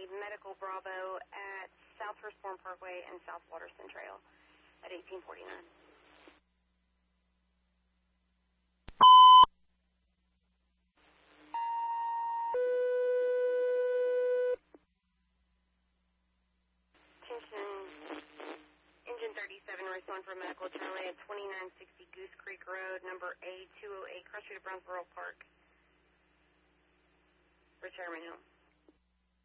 Medical Bravo at South Firstborn Parkway and South Waterston Trail at 1849. Attention, Engine 37, respond for Medical Charlie at 2960 Goose Creek Road, number A208, Cross Street of Brownsboro Park. For Chairman Hill.